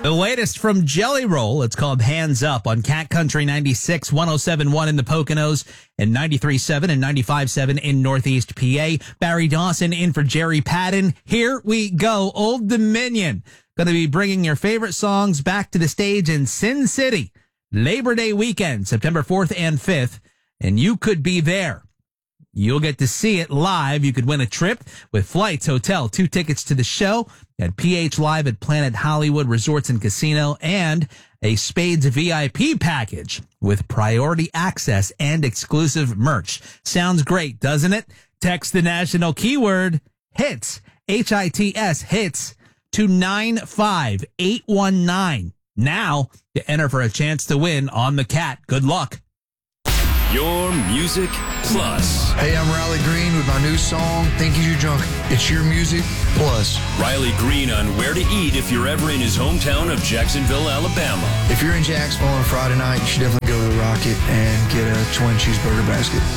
The latest from Jelly Roll, it's called Hands Up on Cat Country 96, 107.1 in the Poconos, and 93.7 and 95.7 in Northeast PA. Barry Dawson in for Jerry Patton. Here we go. Old Dominion. Going to be bringing your favorite songs back to the stage in Sin City. Labor Day weekend, September 4th and 5th, and you could be there. You'll get to see it live. You could win a trip with flights, hotel, 2 tickets to the show at PH Live at Planet Hollywood Resorts and Casino, and a Spades VIP package with priority access and exclusive merch. Sounds great, doesn't it? Text the national keyword HITS, HITS, HITS, to 95819 now to enter for a chance to win on the Cat. Good luck. Your Music Plus. Hey, I'm Riley Green with my new song, Think You're Drunk. It's your music plus. Riley Green on where to eat if you're ever in his hometown of Jacksonville, Alabama. If you're in Jacksonville on a Friday night, you should definitely go to the Rocket and get a twin cheeseburger basket.